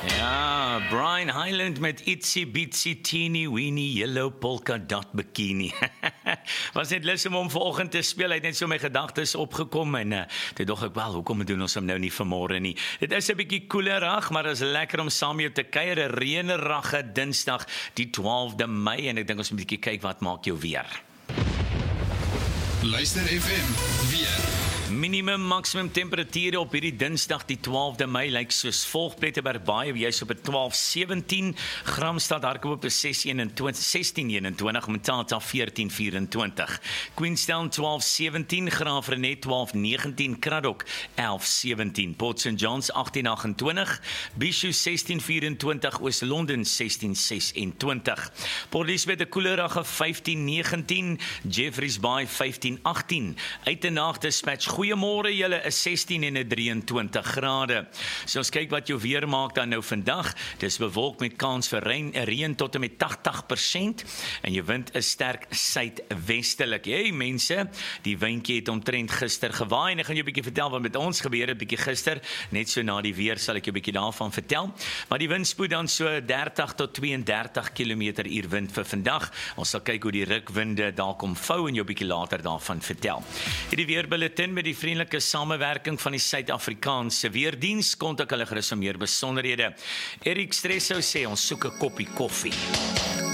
Ja, Brian Hyland met Itsy Bitsy Teeny Weeny Yellow Polka Dot Bikini. Was net lus om hom vanoggend te speel, hy het net so my gedagtes opgekom en toe dog ek, wel, hoekom doen ons hom nou nie vanmôre nie? Dit is 'n bietjie koelerig, maar is lekker om saam met jou te kuier, 'n reënerige Dinsdag, die 12de Mei, en ek dink ons moet 'n bietjie kyk wat maak jou weer. Luister FM, weer. Minimum maximum temperature op hierdie Dinsdag die 12de Mei lyk soos volg: Plettenberg-Baai jy's op 'n 12-17, Gramstad hardloop op 'n 16-21, Mthatha 14-24, Queenstown 12-17, Graafrenet 12-19, Kraddock 11-17, Port St Johns 18-28, Bishu 16-24, Oos-London 16-26, Port Elizabeth 'n koelerige 15-19, Jeffreys Bay 15-18, Uitenhaag Dispatch, goeiemôre julle, is 16 en 'n 23 grade. So ons kyk wat jou weer maak dan nou vandag. Dis bewolk met kans vir reën tot en met 80% en jou wind is sterk suidwestelik. Hey mense, die windjie het omtrent gister gewaai en ek gaan jou 'n bietjie vertel wat met ons gebeur het bietjie gister. Net so na die weer sal ek jou 'n bietjie daarvan vertel. Maar die windspoed dan so 30 tot 32 km/h wind vir vandag. Ons sal kyk hoe die rukwinde daar kom vou en jou 'n bietjie later daarvan vertel. Hierdie weerbulletin met die vriendelike samewerking van die Suid-Afrikaanse Weerdiens, kontak hulle gerus vir meer besonderhede. Erik Stresso sê ons soek 'n koppie koffie.